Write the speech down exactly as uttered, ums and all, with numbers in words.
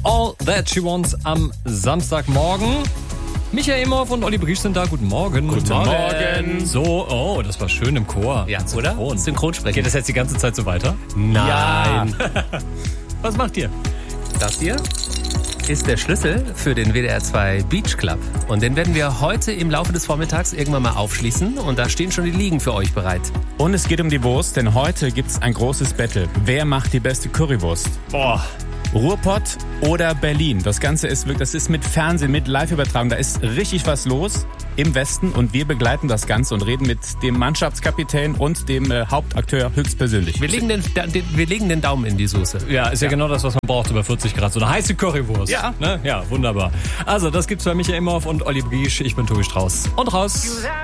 All That She Wants am Samstagmorgen. Michael Imhoff und Olli Briesch sind da. Guten Morgen. Guten Morgen. So, oh, das war schön im Chor. Ja, oder? Synchronsprechen. Geht das jetzt die ganze Zeit so weiter? Nein. Ja. Was macht ihr? Das hier ist der Schlüssel für den W D R zwei Beach Club. Und den werden wir heute im Laufe des Vormittags irgendwann mal aufschließen. Und da stehen schon die Liegen für euch bereit. Und es geht um die Wurst, denn heute gibt's ein großes Battle. Wer macht die beste Currywurst? Boah. Ruhrpott oder Berlin? Das Ganze ist wirklich, das ist mit Fernsehen, mit Live-Übertragung. Da ist richtig was los im Westen und wir begleiten das Ganze und reden mit dem Mannschaftskapitän und dem äh, Hauptakteur höchstpersönlich. Wir legen den, den, wir legen den Daumen in die Soße. Ja, ist ja, ja genau das, was man braucht, über vierzig Grad. So eine heiße Currywurst. Ja. Ne? Ja, wunderbar. Also, das gibt's bei Michael Imhoff und Olli Briesch. Ich bin Tobi Strauß. Und raus.